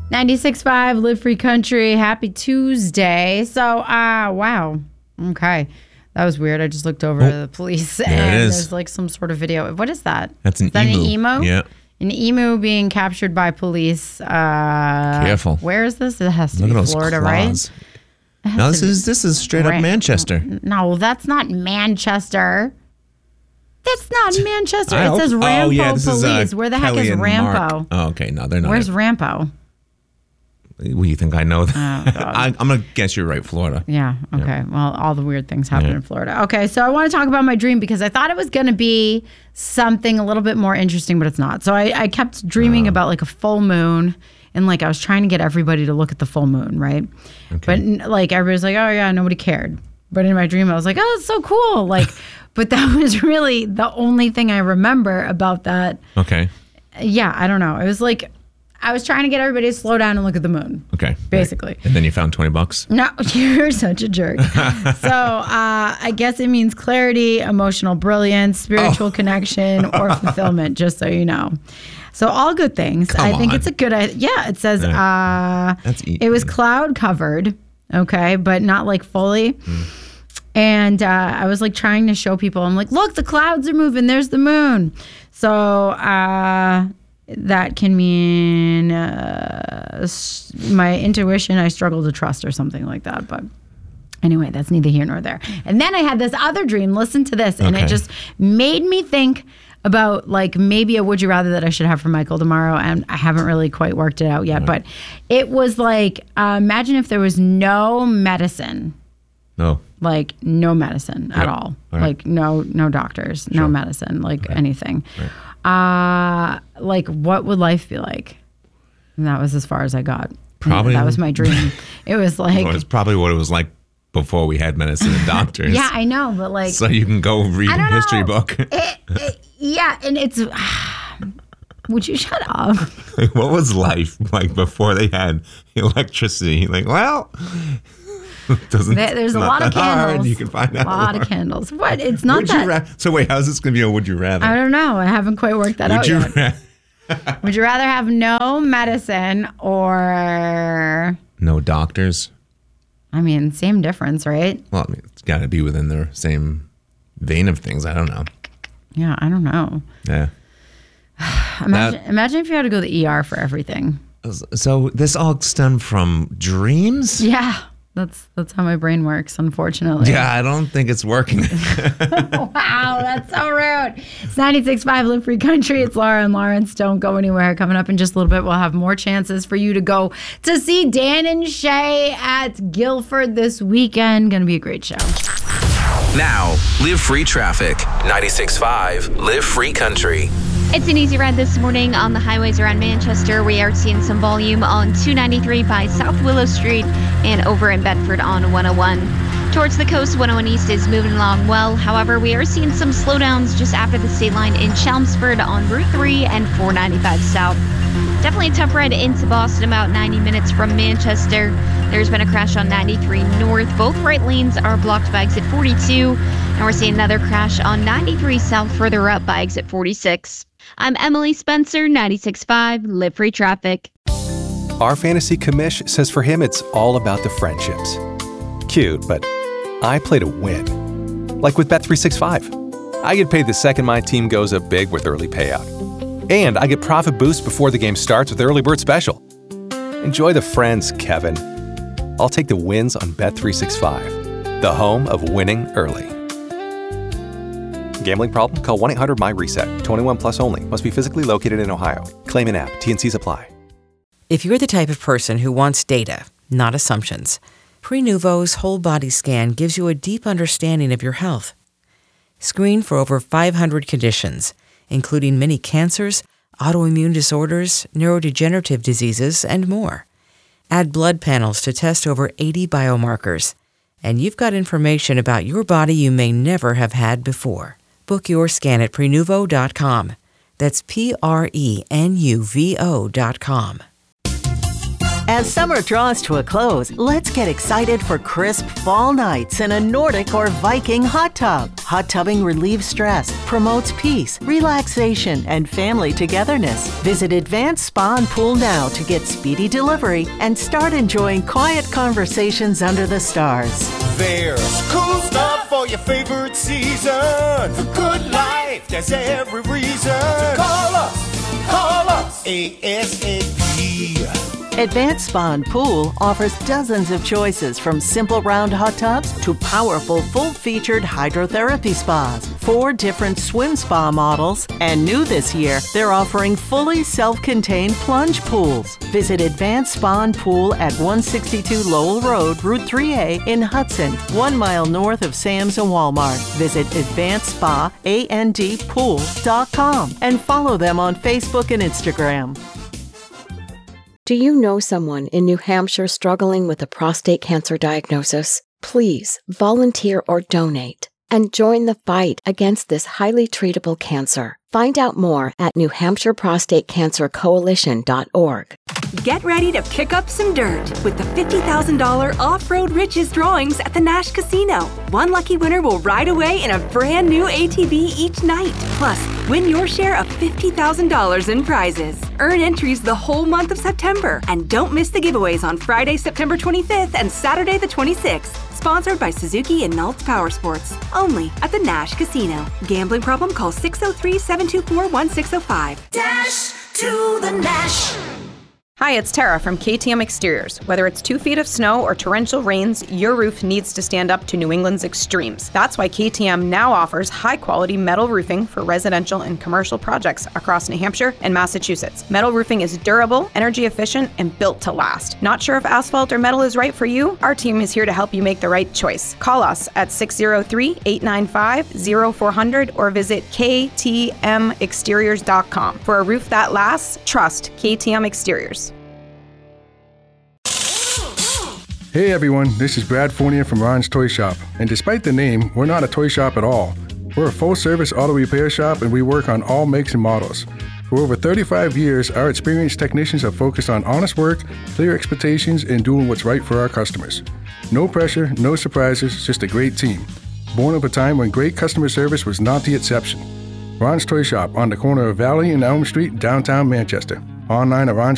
96.5 Live Free Country. Happy Tuesday. So, wow. Okay. That was weird. I just looked over to the police and there's like some sort of video. What is that? That's an emu. An emu? Yeah. An emu being captured by police. Careful. Where is this? It has to Look be at those Florida, claws. right? No, this is straight up Manchester. No, that's not Manchester. That's not Manchester. It says Rampo Police. Where the heck is Rampo? Oh, okay. No, they're not. Where's Rampo? Well, you think I know that? Oh, God. I'm going to guess you're right, Florida. Yeah. Okay. Yeah. Well, all the weird things happen in Florida. Okay. So I want to talk about my dream because I thought it was going to be something a little bit more interesting, but it's not. So I kept dreaming about like a full moon. And like I was trying to get everybody to look at the full moon, right? Okay. But like everybody's like, oh yeah, nobody cared. But in my dream, I was like, oh, it's so cool. Like, but that was really the only thing I remember about that. Okay. Yeah, I don't know. It was like I was trying to get everybody to slow down and look at the moon. Okay. Basically. Right. And then you found $20? No, you're such a jerk. So I guess it means clarity, emotional brilliance, spiritual connection, or fulfillment, just so you know. So all good things. Come I think on. It's a good idea. Yeah, it says That's easy. It was cloud covered, okay, but not like fully. And I was like trying to show people, I'm like, look, the clouds are moving. There's the moon. So that can mean my intuition I struggle to trust or something like that. But anyway, that's neither here nor there. And then I had this other dream. Listen to this. And it just made me think about like maybe a would you rather that I should have for Michael tomorrow. And I haven't really quite worked it out yet. But it was like, imagine if there was no medicine. No. Like no medicine at all. Like no doctors, no medicine, like anything. Like what would life be like? And that was as far as I got. Probably. That was my dream. It was like. Well, it's probably what it was like before we had medicine and doctors. Yeah, I know, but like. So you can go read a history book. Yeah, and it's. Would you shut up? What was life like before they had electricity? Like, well. There's a lot of candles. You can find out. A lot of candles. What? It's not that. So wait, how's this going to be a would you rather? I don't know. I haven't quite worked that out yet. Would you rather have no medicine or no doctors? I mean, same difference, right? Well, I mean, it's got to be within the same vein of things. I don't know. Yeah, I don't know. Yeah. Imagine if you had to go to the ER for everything. So this all stemmed from dreams? Yeah. That's how my brain works, unfortunately. Yeah, I don't think it's working. Wow, that's so rude. It's 96.5 Live Free Country. It's Laura and Lawrence. Don't go anywhere. Coming up in just a little bit, we'll have more chances for you to go to see Dan and Shay at Guilford this weekend. Going to be a great show. Now, Live Free Traffic. 96.5 Live Free Country. It's an easy ride this morning on the highways around Manchester. We are seeing some volume on 293 by South Willow Street and over in Bedford on 101. Towards the coast, 101 East is moving along well. However, we are seeing some slowdowns just after the state line in Chelmsford on Route 3 and 495 South. Definitely a tough ride into Boston, about 90 minutes from Manchester. There's been a crash on 93 North. Both right lanes are blocked by exit 42. And we're seeing another crash on 93 South further up by exit 46. I'm Emily Spencer, 96.5 Live Free Traffic. Our fantasy commish says for him it's all about the friendships. Cute, but I play to win. Like with Bet365. I get paid the second my team goes up big with early payout. And I get profit boost before the game starts with Early Bird Special. Enjoy the friends, Kevin. I'll take the wins on Bet365, the home of winning early. Gambling problem? Call 1-800-MY-RESET. 21 plus only. Must be physically located in Ohio. Claim in app. T&Cs apply. If you're the type of person who wants data, not assumptions, Prenuvo's whole body scan gives you a deep understanding of your health. Screen for over 500 conditions, including many cancers, autoimmune disorders, neurodegenerative diseases, and more. Add blood panels to test over 80 biomarkers, and you've got information about your body you may never have had before. Book your scan at Prenuvo.com. That's Prenuvo.com. As summer draws to a close, let's get excited for crisp fall nights in a Nordic or Viking hot tub. Hot tubbing relieves stress, promotes peace, relaxation, and family togetherness. Visit Advanced Spa and Pool now to get speedy delivery and start enjoying quiet conversations under the stars. There's cool stuff for your favorite season. For good life, there's every reason. Call us ASAP. Advanced Spa and Pool offers dozens of choices from simple round hot tubs to powerful full-featured hydrotherapy spas, 4 different swim spa models, and new this year, they're offering fully self-contained plunge pools. Visit Advanced Spa and Pool at 162 Lowell Road, Route 3A in Hudson, 1 mile north of Sam's and Walmart. Visit AdvancedSpaAndPool.com and follow them on Facebook and Instagram. Do you know someone in New Hampshire struggling with a prostate cancer diagnosis? Please volunteer or donate and join the fight against this highly treatable cancer. Find out more at NewHampshireProstateCancerCoalition.org. Get ready to kick up some dirt with the $50,000 Off-Road Riches drawings at the Nash Casino. One lucky winner will ride away in a brand new ATV each night. Plus, win your share of $50,000 in prizes. Earn entries the whole month of September. And don't miss the giveaways on Friday, September 25th and Saturday the 26th. Sponsored by Suzuki and Naltz Power Sports. Only at the Nash Casino. Gambling problem? Call 603-724-1605. Dash to the Nash. Hi, it's Tara from KTM Exteriors. Whether it's 2 feet of snow or torrential rains, your roof needs to stand up to New England's extremes. That's why KTM now offers high-quality metal roofing for residential and commercial projects across New Hampshire and Massachusetts. Metal roofing is durable, energy efficient, and built to last. Not sure if asphalt or metal is right for you? Our team is here to help you make the right choice. Call us at 603-895-0400 or visit ktmexteriors.com. For a roof that lasts, trust KTM Exteriors. Hey everyone, this is Brad Fournier from Ron's Toy Shop. And despite the name, we're not a toy shop at all. We're a full-service auto repair shop and we work on all makes and models. For over 35 years, our experienced technicians have focused on honest work, clear expectations, and doing what's right for our customers. No pressure, no surprises, just a great team. Born of a time when great customer service was not the exception. Ron's Toy Shop on the corner of Valley and Elm Street, downtown Manchester. Online at Ron's